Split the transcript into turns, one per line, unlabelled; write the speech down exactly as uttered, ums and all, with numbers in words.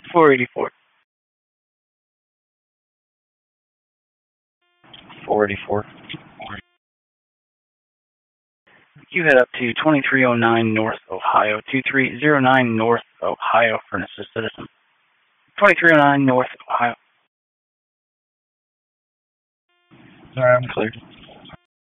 four eighty-four. four eighty-four. You head up to twenty-three oh nine North Ohio, two three oh nine North Ohio for an assist citizen. twenty-three oh nine North Ohio.
Sorry, I'm cleared.